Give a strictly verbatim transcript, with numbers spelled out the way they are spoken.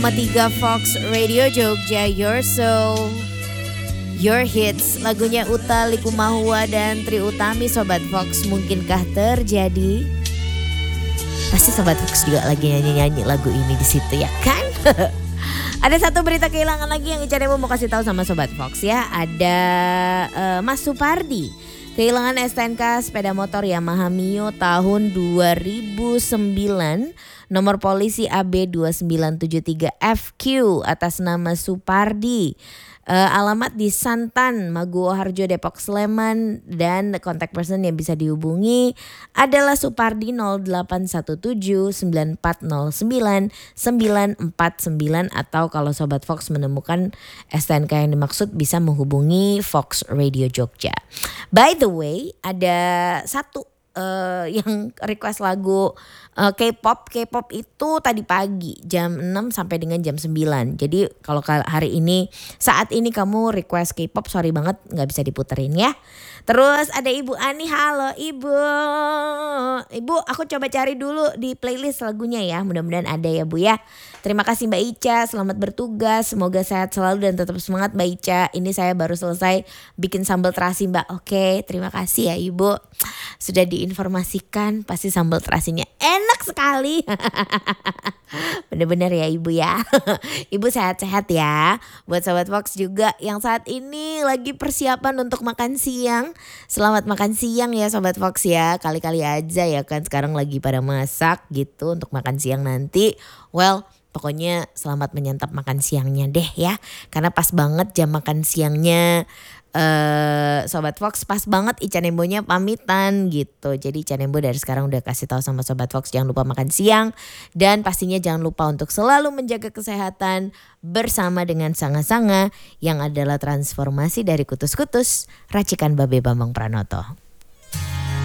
tiga Fox Radio Jogja, Your Soul, Your Hits. Lagunya Utha Likumahua dan Trie Utami. Sobat Fox, mungkinkah terjadi? Pasti Sobat Fox juga lagi nyanyi-nyanyi lagu ini di situ ya kan? Ada satu berita kehilangan lagi yang Ica Nemo mau kasih tahu sama Sobat Fox ya. Ada uh, Mas Supardi kehilangan S T N K sepeda motor Yamaha Mio tahun dua ribu sembilan. Nomor polisi A B dua sembilan tujuh tiga F Q atas nama Supardi. Uh, alamat di Santan, Maguwo Harjo, Depok, Sleman. Dan kontak person yang bisa dihubungi adalah Supardi nol delapan satu tujuh sembilan empat nol sembilan sembilan empat sembilan. Atau kalau Sobat Fox menemukan S T N K yang dimaksud bisa menghubungi Fox Radio Jogja. By the way, ada satu uh, yang request lagu Uh, K-pop, K-pop itu tadi pagi jam enam sampai dengan jam sembilan. Jadi kalau hari ini, saat ini kamu request K-pop, sorry banget gak bisa diputerin ya. Terus ada Ibu Ani, halo Ibu. Ibu, aku coba cari dulu di playlist lagunya ya, mudah-mudahan ada ya Bu ya. Terima kasih Mbak Ica, selamat bertugas, semoga sehat selalu dan tetap semangat Mbak Ica. Ini saya baru selesai bikin sambal terasi Mbak. Oke, terima kasih ya Ibu. Sudah diinformasikan, pasti sambal terasinya enak sekali. Bener-bener ya Ibu ya. Ibu sehat-sehat ya. Buat Sobat Fox juga yang saat ini lagi persiapan untuk makan siang, selamat makan siang ya Sobat Fox ya. Kali-kali aja ya kan sekarang lagi pada masak gitu untuk makan siang nanti. Well, pokoknya selamat menyantap makan siangnya deh ya. Karena pas banget jam makan siangnya Uh, Sobat Fox, pas banget Ica Nembonya pamitan gitu. Jadi Ica Nembo dari sekarang udah kasih tahu sama Sobat Fox jangan lupa makan siang. Dan pastinya jangan lupa untuk selalu menjaga kesehatan bersama dengan Sanga-Sanga yang adalah transformasi dari kutus-kutus racikan Babe Bambang Pranoto.